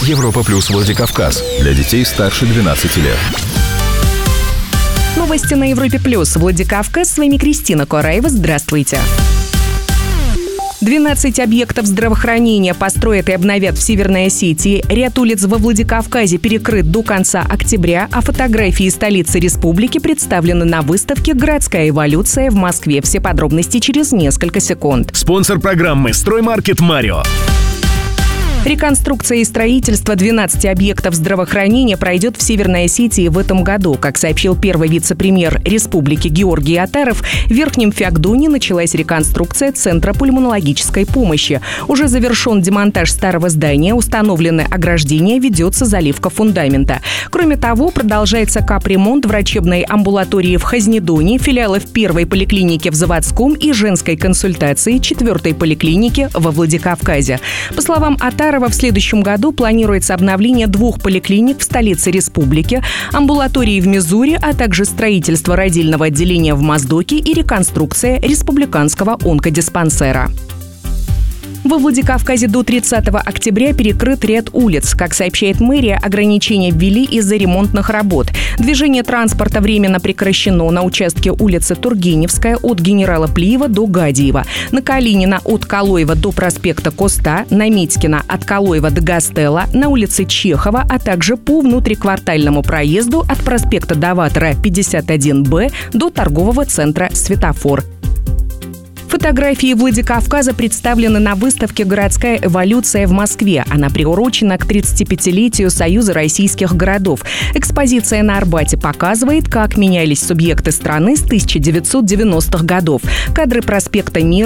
Европа Плюс Владикавказ. Для детей старше 12 лет. Новости на Европе Плюс. Владикавказ. С вами Кристина Кораева. Здравствуйте. 12 объектов здравоохранения построят и обновят в Северной Осетии. Ряд улиц во Владикавказе перекрыт до конца октября, а фотографии столицы республики представлены на выставке «Городская эволюция» в Москве. Все подробности через несколько секунд. Спонсор программы «Строймаркет Марио». Реконструкция и строительство 12 объектов здравоохранения пройдет в Северной Осетии в этом году. Как сообщил первый вице-премьер республики Георгий Атаров, в Верхнем Феогдоне началась реконструкция Центра пульмонологической помощи. Уже завершен демонтаж старого здания, установлены ограждения, ведется заливка фундамента. Кроме того, продолжается капремонт врачебной амбулатории в Хазнедоне, филиалов первой поликлиники в Заводском и женской консультации 4-й поликлиники во Владикавказе. По словам Атарова, в следующем году планируется обновление 2 поликлиник в столице республики, амбулатории в Мизури, а также строительство родильного отделения в Моздоке и реконструкция республиканского онкодиспансера. Во Владикавказе до 30 октября перекрыт ряд улиц. Как сообщает мэрия, ограничения ввели из-за ремонтных работ. Движение транспорта временно прекращено на участке улицы Тургеневская от генерала Плиева до Гадиева, на Калинина от Калоева до проспекта Коста, на Митькина от Калоева до Гастелла, на улице Чехова, а также по внутриквартальному проезду от проспекта Даватора 51Б до торгового центра «Светофор». Фотографии Владикавказа представлены на выставке «Городская эволюция» в Москве. Она приурочена к 35-летию Союза российских городов. Экспозиция на Арбате показывает, как менялись субъекты страны с 1990-х годов. Кадры проспекта Мира,